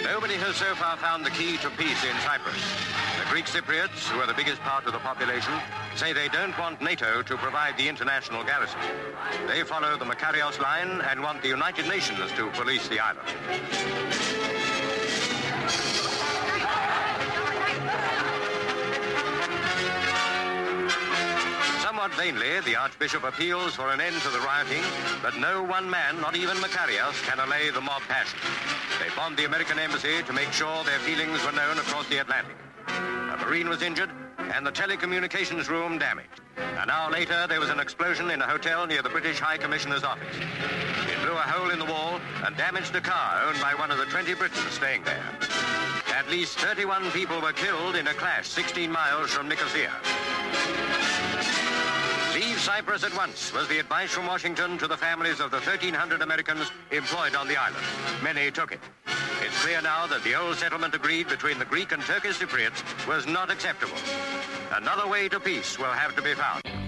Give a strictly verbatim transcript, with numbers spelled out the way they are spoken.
Nobody has so far found the key to peace in Cyprus. The Greek Cypriots, who are the biggest part of the population, say they don't want NATO to provide the international garrison. They follow the Makarios line and want the United Nations to police the island. Somewhat vainly, the Archbishop appeals for an end to the rioting, but no one man, not even Makarios, can allay the mob passion. They bombed the American embassy to make sure their feelings were known across the Atlantic. A Marine was injured and the telecommunications room damaged. An hour later, there was an explosion in a hotel near the British High Commissioner's office. It blew a hole in the wall and damaged a car owned by one of the twenty Britons staying there. At least thirty-one people were killed in a clash sixteen miles from Nicosia. Leave Cyprus at once was the advice from Washington to the families of the thirteen hundred Americans employed on the island. Many took it. It's clear now that the old settlement agreed between the Greek and Turkish Cypriots was not acceptable. Another way to peace will have to be found.